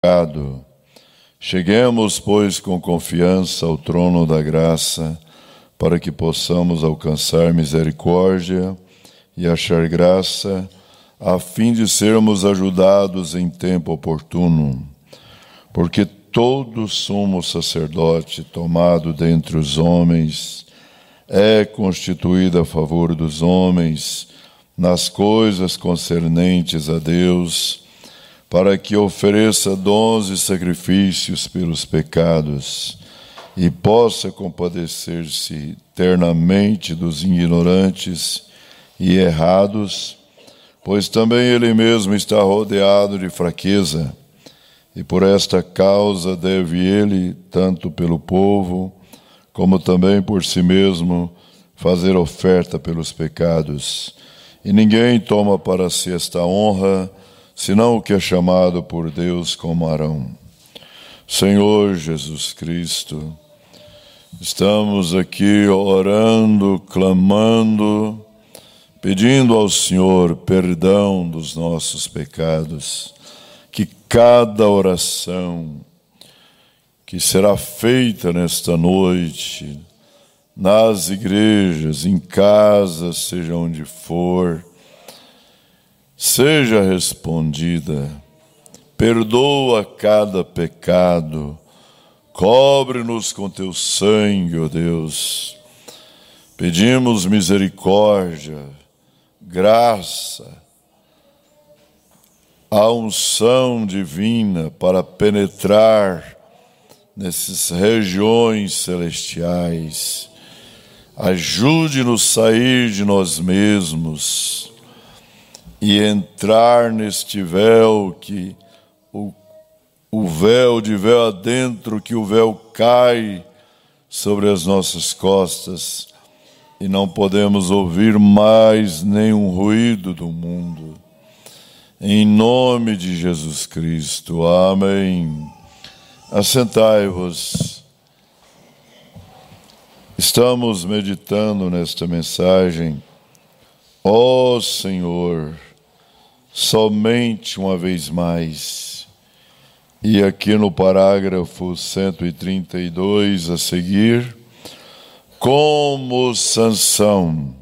pecado. Cheguemos, pois, com confiança ao trono da graça, para que possamos alcançar misericórdia e achar graça, a fim de sermos ajudados em tempo oportuno. Porque todo sumo sacerdote tomado dentre os homens é constituído a favor dos homens nas coisas concernentes a Deus, para que ofereça dons e sacrifícios pelos pecados e possa compadecer-se eternamente dos ignorantes e errados, pois também ele mesmo está rodeado de fraqueza, e por esta causa deve ele, tanto pelo povo, como também por si mesmo, fazer oferta pelos pecados. E ninguém toma para si esta honra, senão o que é chamado por Deus como Arão. Senhor Jesus Cristo, estamos aqui orando, clamando, pedindo ao Senhor perdão dos nossos pecados, que cada oração que será feita nesta noite, nas igrejas, em casa, seja onde for, seja respondida. Perdoa cada pecado, cobre-nos com teu sangue, ó Deus. Pedimos misericórdia, graça, a unção divina para penetrar nessas regiões celestiais. Ajude-nos a sair de nós mesmos e entrar neste véu, que o véu de véu adentro, que o véu cai sobre as nossas costas e não podemos ouvir mais nenhum ruído do mundo. Em nome de Jesus Cristo. Amém. Assentai-vos. Estamos meditando nesta mensagem. Ó Senhor, somente uma vez mais. E aqui no parágrafo 132 a seguir, como Sansão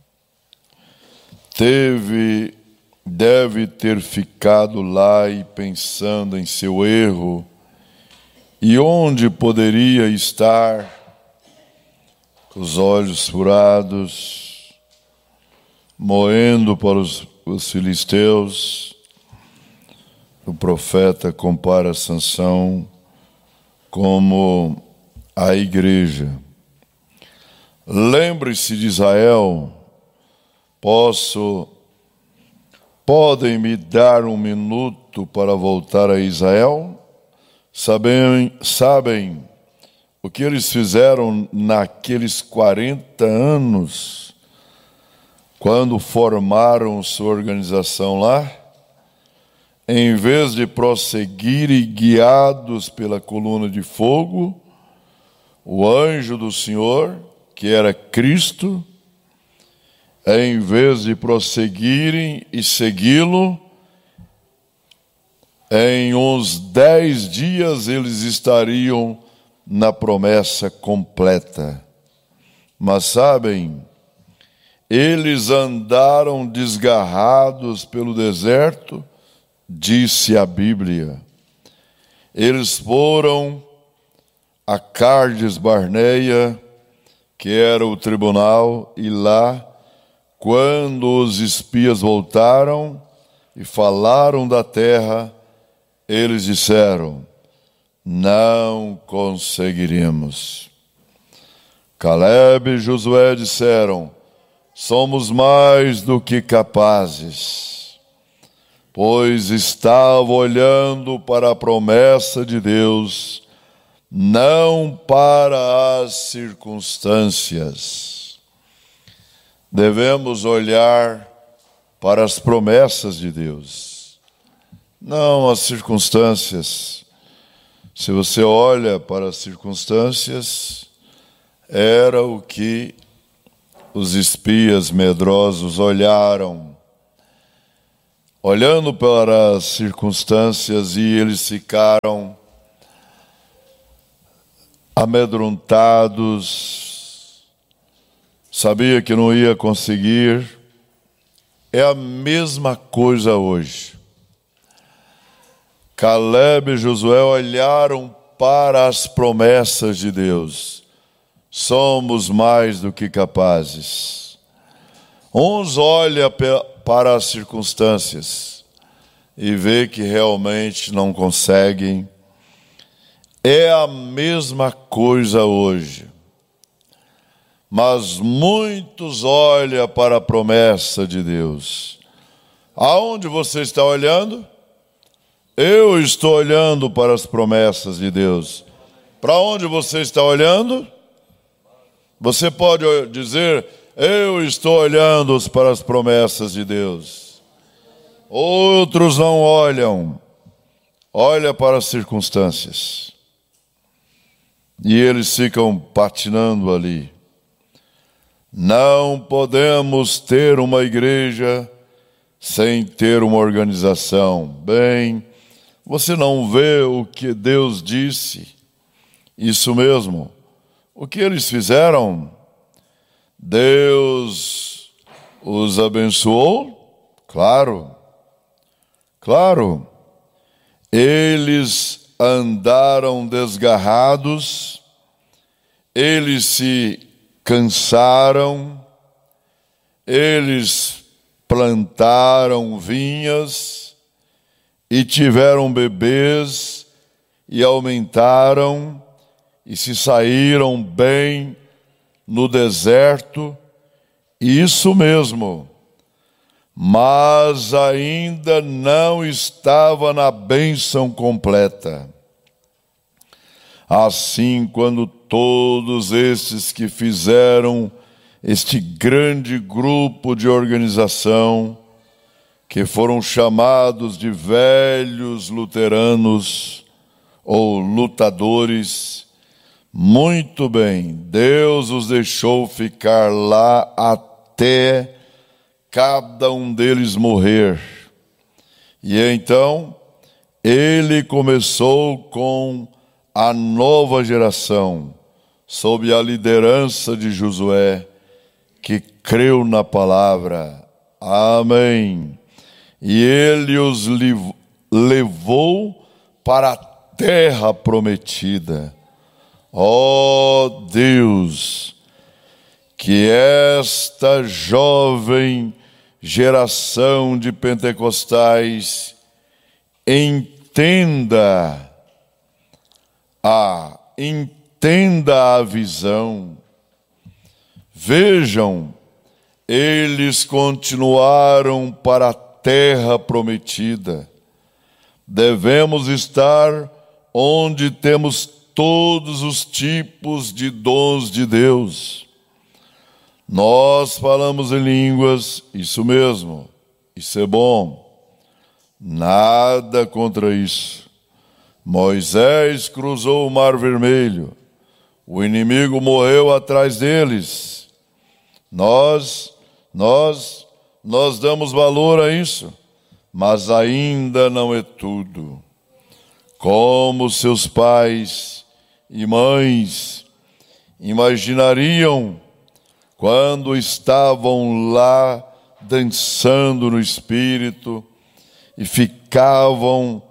deve ter ficado lá e pensando em seu erro, e onde poderia estar, os olhos furados, moendo para os filisteus. O profeta compara Sansão como a igreja. Lembre-se de Israel. Podem me dar um minuto para voltar a Israel? Sabem o que eles fizeram naqueles 40 anos, quando formaram sua organização lá? Em vez de prosseguirem guiados pela coluna de fogo, o anjo do Senhor, que era Cristo, em vez de prosseguirem e segui-lo, em uns 10 dias eles estariam na promessa completa. Mas sabem, eles andaram desgarrados pelo deserto, disse a Bíblia. Eles foram a Cádiz Barneia, que era o tribunal, e lá, quando os espias voltaram e falaram da terra, eles disseram: não conseguiremos. Caleb e Josué disseram: somos mais do que capazes, pois estavam olhando para a promessa de Deus, não para as circunstâncias. Devemos olhar para as promessas de Deus, não as circunstâncias. Se você olha para as circunstâncias, era o que os espias medrosos olharam. olhando para as circunstâncias, e eles ficaram amedrontados, sabia que não ia conseguir. É a mesma coisa hoje. Caleb e Josué olharam para as promessas de Deus. Somos mais do que capazes. Uns olham para as circunstâncias e vê que realmente não conseguem. É a mesma coisa hoje. Mas muitos olham para a promessa de Deus. Aonde você está olhando? Eu estou olhando para as promessas de Deus. Para onde você está olhando? Você pode dizer: eu estou olhando para as promessas de Deus. Outros não olham. Olha para as circunstâncias. E eles ficam patinando ali. Não podemos ter uma igreja sem ter uma organização. Bem, você não vê o que Deus disse? Isso mesmo. O que eles fizeram? Deus os abençoou? Claro. Claro. Eles andaram desgarrados, eles se cansaram, eles plantaram vinhas e tiveram bebês e aumentaram e se saíram bem no deserto. Isso mesmo. Mas ainda não estava na bênção completa. Assim, quando todos estes que fizeram este grande grupo de organização, que foram chamados de velhos luteranos ou lutadores, muito bem, Deus os deixou ficar lá até cada um deles morrer. E então, ele começou com a nova geração, sob a liderança de Josué, que creu na palavra. Amém. E ele os levou para a terra prometida. Ó Deus, que esta jovem geração de pentecostais entenda a visão. Vejam, eles continuaram para a terra prometida. Devemos estar onde temos todos os tipos de dons de Deus. Nós falamos em línguas, isso mesmo, isso é bom. Nada contra isso. Moisés cruzou o Mar Vermelho. O inimigo morreu atrás deles. Nós damos valor a isso, mas ainda não é tudo. Como seus pais e mães imaginariam quando estavam lá dançando no Espírito e ficavam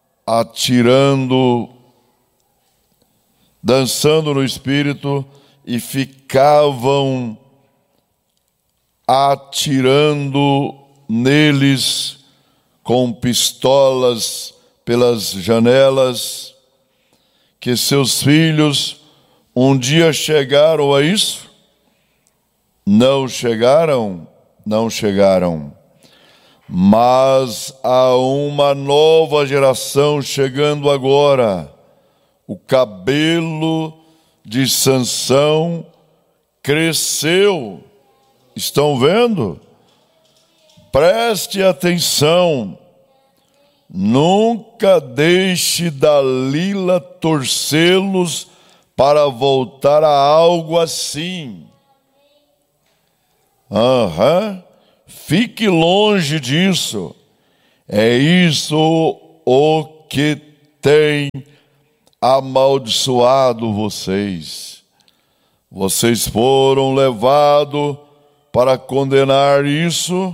dançando no Espírito e ficavam atirando neles com pistolas pelas janelas, que seus filhos um dia chegaram a isso? Não chegaram. Mas há uma nova geração chegando agora. O cabelo de Sansão cresceu. Estão vendo? Preste atenção. Nunca deixe Dalila torcê-los para voltar a algo assim. Fique longe disso. É isso o que tem amaldiçoado vocês. Vocês foram levados para condenar isso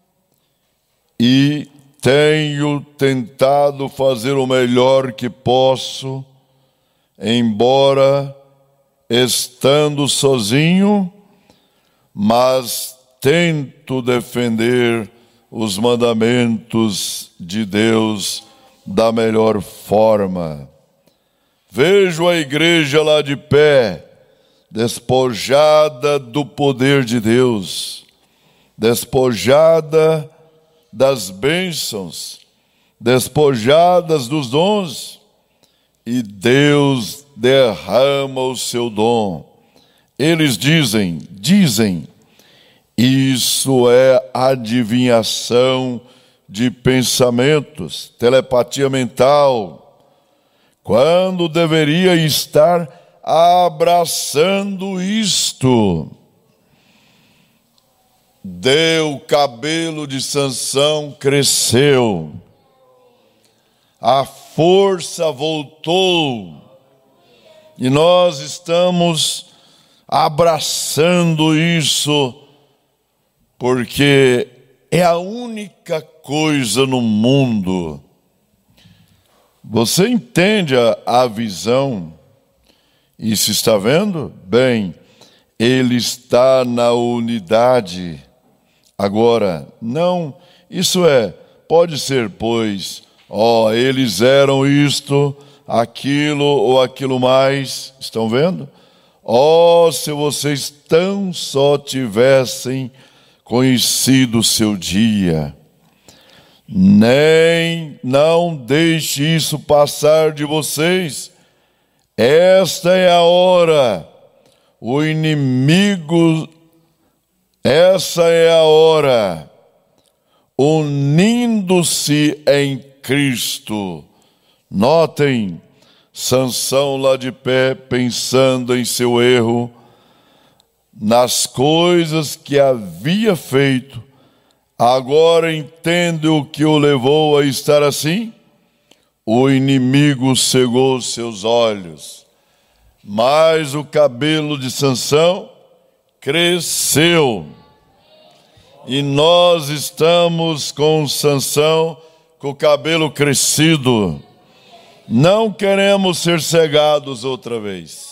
e tenho tentado fazer o melhor que posso, embora estando sozinho, mas tento defender os mandamentos de Deus da melhor forma. Vejo a igreja lá de pé, despojada do poder de Deus, despojada das bênçãos, despojadas dos dons, e Deus derrama o seu dom. Eles dizem, isso é adivinhação de pensamentos, telepatia mental, quando deveria estar abraçando isto. O cabelo de Sansão cresceu, a força voltou, e nós estamos abraçando isso, porque é a única coisa no mundo. Você entende a visão? Isso está vendo? Bem, ele está na unidade. Agora, não, isso pode ser, pois, eles eram isto, aquilo ou aquilo mais, estão vendo? Se vocês tão só tivessem conhecido o seu dia. Não deixe isso passar de vocês. Esta é a hora. Essa é a hora. Unindo-se em Cristo. Notem, Sansão lá de pé, pensando em seu erro, nas coisas que havia feito. Agora entende o que o levou a estar assim? O inimigo cegou seus olhos, mas o cabelo de Sansão cresceu. E nós estamos com Sansão com o cabelo crescido. Não queremos ser cegados outra vez.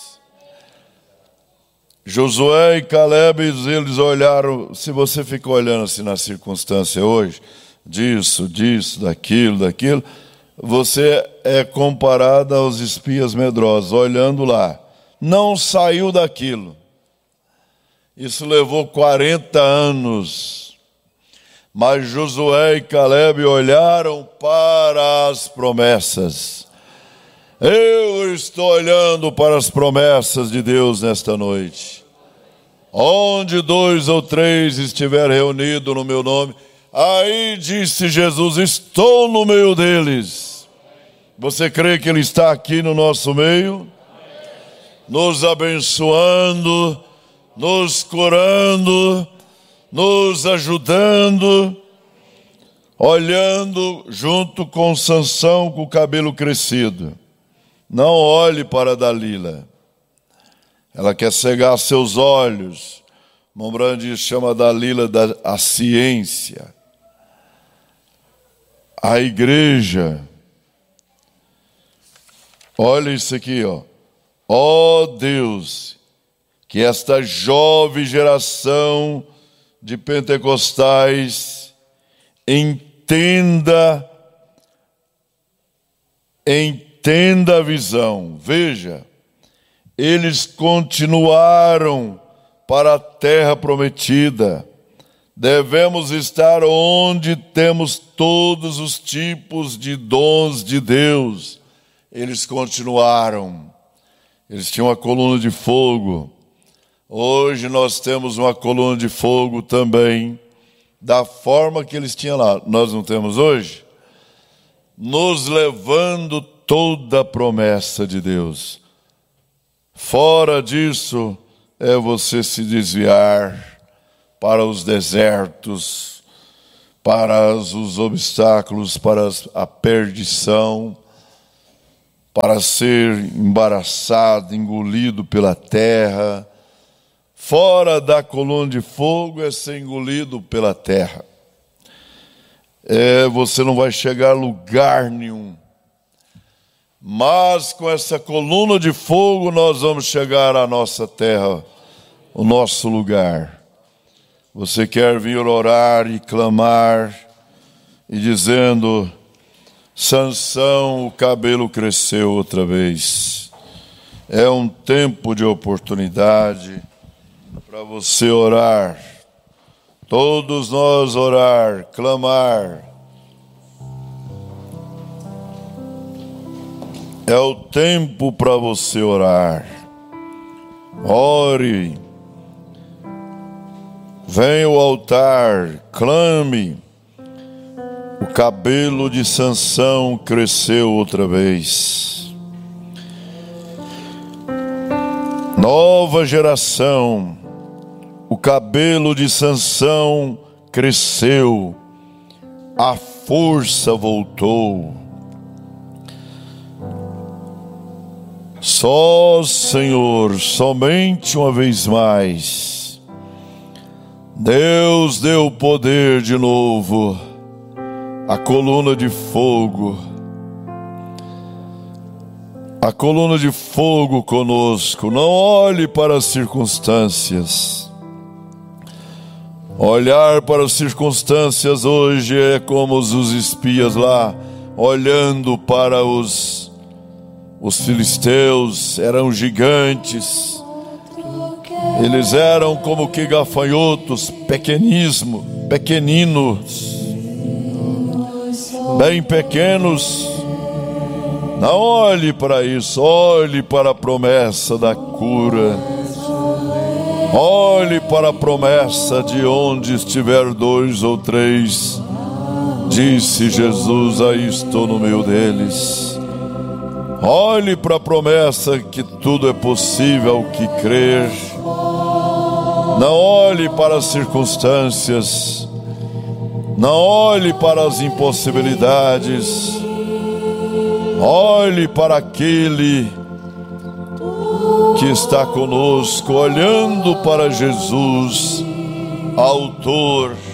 Josué e Caleb, eles olharam, se você fica olhando assim na circunstância hoje, disso, daquilo, você é comparado aos espias medrosos, olhando lá. Não saiu daquilo. Isso levou 40 anos. Mas Josué e Caleb olharam para as promessas. Eu estou olhando para as promessas de Deus nesta noite. Onde 2 ou 3 estiver reunido no meu nome, aí disse Jesus, estou no meio deles. Você crê que Ele está aqui no nosso meio? Nos abençoando, nos curando, nos ajudando, olhando junto com Sansão com o cabelo crescido. Não olhe para Dalila. Ela quer cegar seus olhos. Mombrandi chama Dalila a ciência. A igreja. Olha isso aqui, ó Deus, que esta jovem geração de pentecostais entenda a visão. Veja, eles continuaram para a terra prometida. Devemos estar onde temos todos os tipos de dons de Deus. Eles continuaram. Eles tinham uma coluna de fogo. Hoje nós temos uma coluna de fogo também, da forma que eles tinham lá. Nós não temos hoje? Nos levando toda a promessa de Deus. Fora disso, é você se desviar para os desertos, para os obstáculos, para a perdição, para ser embaraçado, engolido pela terra. Fora da coluna de fogo é ser engolido pela terra. Você não vai chegar a lugar nenhum. Mas com essa coluna de fogo nós vamos chegar à nossa terra, o nosso lugar. Você quer vir orar e clamar e dizendo: Sansão, o cabelo cresceu outra vez. É um tempo de oportunidade para você orar. Todos nós orar, clamar. É o tempo para você orar. Ore. Venha ao altar, clame. O cabelo de Sansão cresceu outra vez. Nova geração. O cabelo de Sansão cresceu. A força voltou. Só, Senhor, somente uma vez mais. Deus deu poder de novo, a coluna de fogo conosco. Não olhe para as circunstâncias. Olhar para as circunstâncias hoje é como os espias lá, olhando para os filisteus. Eram gigantes. Eles eram como que gafanhotos, pequeninos, bem pequenos. Não olhe para isso, olhe para a promessa da cura. Olhe para a promessa de onde estiver 2 ou 3, disse Jesus, aí estou no meio deles. Olhe para a promessa que tudo é possível ao que crer. Não olhe para as circunstâncias. Não olhe para as impossibilidades. Olhe para aquele que está conosco, olhando para Jesus, autor